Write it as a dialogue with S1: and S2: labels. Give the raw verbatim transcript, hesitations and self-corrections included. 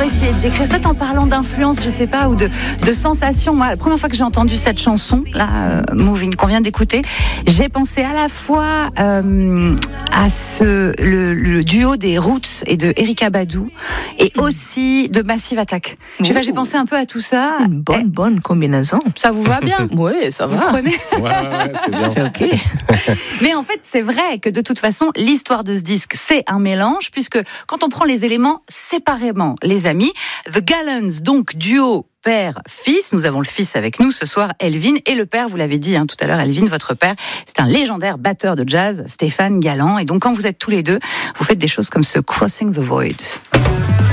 S1: essayer de décrire, peut-être en parlant d'influence, je sais pas, ou de, de sensation. Moi, la première fois que j'ai entendu cette chanson, là, euh, Moving, qu'on vient d'écouter, j'ai pensé à la fois euh, à ce, le, le duo des Roots et de Erykah Badu, et aussi de Massive Attack. Je sais pas, j'ai pensé un peu à tout ça.
S2: Une bonne,
S1: et
S2: bonne combinaison.
S1: Ça vous va bien?
S2: Oui, ça va.
S1: Vous prenez?
S3: Ouais, ouais, ouais, c'est bien.
S2: C'est ok.
S1: Mais en fait, c'est vrai que de toute façon, l'histoire de ce disque, c'est un mélange, puisque quand on prend les éléments séparément, les amis, The Gallants, donc duo père-fils, nous avons le fils avec nous ce soir, Elvin, et le père, vous l'avez dit hein, tout à l'heure, Elvin, votre père, c'est un légendaire batteur de jazz, Stéphane Galland, et donc quand vous êtes tous les deux, vous faites des choses comme ce Crossing the Void.